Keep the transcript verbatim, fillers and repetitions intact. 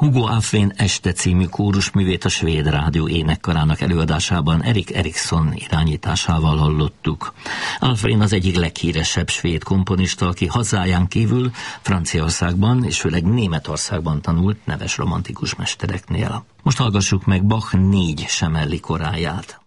Hugo Afén Este című kórusművét a Svéd Rádió énekkarának előadásában Erik Erikson irányításával hallottuk. Alfvén az egyik leghíresebb svéd komponista, aki hazáján kívül Franciaországban és főleg Németországban tanult neves romantikus mestereknél. Most hallgassuk meg Bach négy semelli koráját.